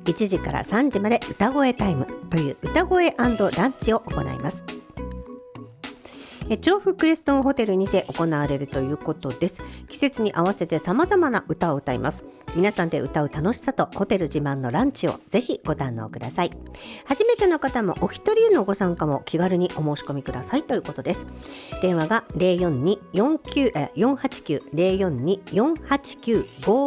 1時から3時まで歌声タイムという歌声&ランチを行います。調布クレストンホテルにて行われるということです。季節に合わせて様々な歌を歌います。皆さんで歌う楽しさとホテル自慢のランチをぜひご堪能ください。初めての方もお一人のご参加も気軽にお申し込みくださいということです。電話が 042-489-042-489-5